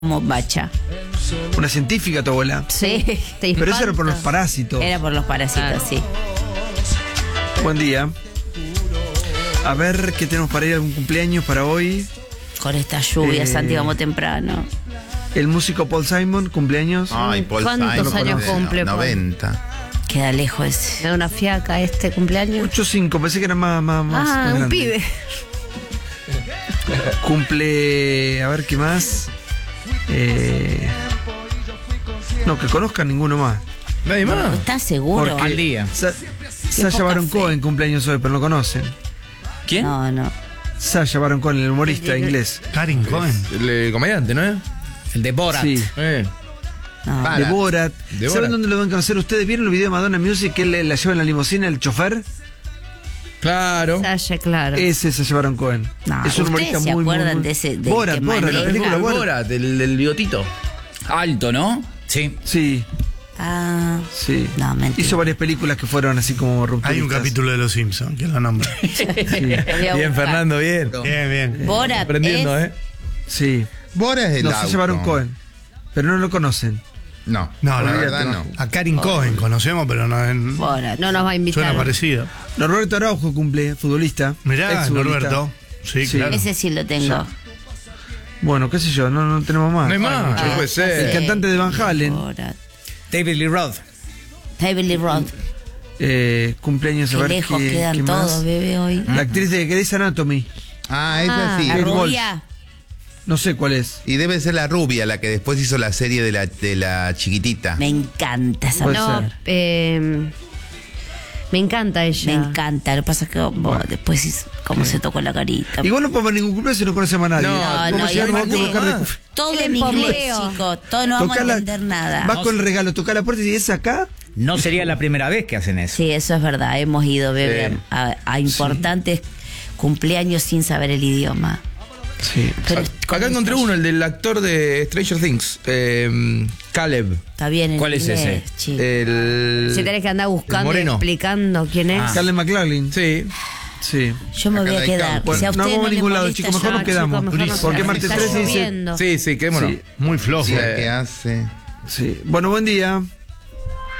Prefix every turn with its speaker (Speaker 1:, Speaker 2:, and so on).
Speaker 1: bombacha.
Speaker 2: Una científica, tu abuela.
Speaker 1: Sí, te
Speaker 2: Pero eso era por los
Speaker 1: espanta.
Speaker 2: parásitos.
Speaker 1: Era por los parásitos, sí.
Speaker 2: Buen día. A ver qué tenemos para ir a algún cumpleaños para hoy.
Speaker 1: Con esta lluvia, Santi, vamos temprano.
Speaker 2: El músico Paul Simon, cumpleaños.
Speaker 3: Ay, Paul
Speaker 4: ¿Cuántos
Speaker 3: Simon,
Speaker 4: años cumple, Paul?
Speaker 3: 90.
Speaker 1: Queda lejos ese.
Speaker 4: ¿Me da una fiaca este cumpleaños?
Speaker 2: 8-5, pensé que era más
Speaker 4: Un
Speaker 2: grande.
Speaker 4: pibe.
Speaker 2: Cumple. A ver qué más. No, que conozcan ninguno más.
Speaker 5: Nadie más.
Speaker 1: ¿Estás seguro?
Speaker 2: Porque
Speaker 5: Al día.
Speaker 2: Sasha
Speaker 1: poca
Speaker 2: Baron
Speaker 1: fe.
Speaker 2: Cohen cumpleaños hoy, pero no lo conocen.
Speaker 5: ¿Quién?
Speaker 1: No.
Speaker 2: Sasha Baron Cohen, el humorista inglés.
Speaker 6: Karin Cohen.
Speaker 5: El comediante, ¿no es?
Speaker 7: El de Borat.
Speaker 2: Sí.
Speaker 1: No.
Speaker 3: Para.
Speaker 2: De Borat.
Speaker 5: De
Speaker 2: ¿Saben
Speaker 5: Borat.
Speaker 2: dónde lo deben conocer ustedes? ¿Vieron el video de Madonna Music que él la lleva en la limusina, el chofer?
Speaker 5: Claro.
Speaker 4: Sasha, claro.
Speaker 2: Ese se llevaron Cohen.
Speaker 1: No,
Speaker 2: Es un
Speaker 1: ¿ustedes
Speaker 2: humorista
Speaker 1: se
Speaker 2: muy,
Speaker 1: acuerdan
Speaker 2: muy,
Speaker 1: de ese- del
Speaker 2: Borat,
Speaker 1: que
Speaker 2: Borat, la
Speaker 1: maneja?
Speaker 2: película Borat.
Speaker 5: Borat, del biotito.
Speaker 7: Alto, ¿no? Sí.
Speaker 2: Sí,
Speaker 1: Ah,
Speaker 2: sí.
Speaker 1: No, mentira.
Speaker 2: Hizo varias películas que fueron así como rupturistas.
Speaker 6: Hay un capítulo de Los Simpsons que lo nombra.
Speaker 2: Sí,
Speaker 1: Voy a
Speaker 5: Bien,
Speaker 1: buscar.
Speaker 5: Fernando, bien.
Speaker 6: Bien, bien.
Speaker 1: Borat
Speaker 5: Aprendiendo,
Speaker 1: es...
Speaker 2: sí.
Speaker 3: Bora es el
Speaker 2: No,
Speaker 3: auto.
Speaker 2: se llevaron Cohen. Pero no lo conocen.
Speaker 3: No,
Speaker 6: No,
Speaker 3: la
Speaker 6: no,
Speaker 3: verdad no.
Speaker 6: A Karin Cohen conocemos, pero no en...
Speaker 1: Borat.
Speaker 4: No nos va a invitar.
Speaker 6: Suena parecido.
Speaker 2: Norberto Araujo cumple, futbolista.
Speaker 6: Mirá,
Speaker 2: exfutbolista.
Speaker 6: Norberto. Sí,
Speaker 2: Sí.
Speaker 6: claro.
Speaker 1: Ese sí lo tengo.
Speaker 2: Bueno, qué sé yo, no tenemos más.
Speaker 5: No hay más,
Speaker 1: Ah,
Speaker 5: no puede
Speaker 2: El
Speaker 5: ser.
Speaker 2: cantante de Van Halen.
Speaker 1: Borat.
Speaker 7: David Lee Roth.
Speaker 1: David Lee Roth.
Speaker 2: Cumpleaños, a
Speaker 1: Qué
Speaker 2: ver
Speaker 1: lejos
Speaker 2: qué
Speaker 1: quedan
Speaker 2: más.
Speaker 1: todos, bebé, hoy.
Speaker 2: La actriz de Grey's Anatomy.
Speaker 3: Ah, esa sí.
Speaker 1: La
Speaker 2: Kate Walsh.
Speaker 1: rubia.
Speaker 2: No sé cuál es.
Speaker 3: Y debe ser la rubia, la que después hizo la serie de la chiquitita.
Speaker 1: Me encanta esa
Speaker 2: Puede
Speaker 1: mujer.
Speaker 2: ser.
Speaker 4: Me encanta ella.
Speaker 1: Me encanta. Lo que pasa es que después cómo se tocó la carita.
Speaker 2: Igual no podemos ningún cumpleaños si no conocemos a nadie.
Speaker 5: No,
Speaker 2: ¿Cómo
Speaker 1: no,
Speaker 2: llegar
Speaker 1: y
Speaker 2: vos que
Speaker 1: además
Speaker 2: buscar de
Speaker 5: no.
Speaker 2: cuf-
Speaker 1: Todo
Speaker 4: El
Speaker 1: en inglés,
Speaker 4: empomeo.
Speaker 1: chicos. Todo no vamos a
Speaker 2: Tocá
Speaker 1: entender nada.
Speaker 2: Vas con el regalo, toca la puerta y es acá.
Speaker 7: No sería la primera vez que hacen eso.
Speaker 1: Sí, eso es verdad. Hemos ido, bebé,
Speaker 5: Sí.
Speaker 1: a importantes cumpleaños sin saber el idioma.
Speaker 2: Sí.
Speaker 1: Pero
Speaker 5: Acá encontré uno, el del actor de Stranger Things, Caleb.
Speaker 1: Está bien en
Speaker 7: ¿Cuál es
Speaker 1: inglés,
Speaker 7: ese?
Speaker 1: chico.
Speaker 4: Si tenés que andar buscando y
Speaker 5: moreno.
Speaker 4: explicando quién es.
Speaker 2: Caleb McLaughlin.
Speaker 5: Sí.
Speaker 2: Sí.
Speaker 1: Yo me
Speaker 3: Acá
Speaker 1: voy a
Speaker 3: de
Speaker 1: quedar.
Speaker 3: campo.
Speaker 1: Si a
Speaker 2: No
Speaker 1: ustedes
Speaker 2: vamos a
Speaker 1: les
Speaker 2: ningún lado,
Speaker 1: molesta,
Speaker 2: chicos. Mejor
Speaker 1: yo-
Speaker 2: nos quedamos.
Speaker 4: mejor nos
Speaker 2: Porque
Speaker 4: quedamos.
Speaker 2: martes
Speaker 4: Está
Speaker 2: 13 dice.
Speaker 4: lloviendo.
Speaker 5: Sí, quémonos.
Speaker 2: Sí.
Speaker 6: Muy flojo.
Speaker 3: Sí, ¿qué hace?
Speaker 2: Sí. Bueno, buen día.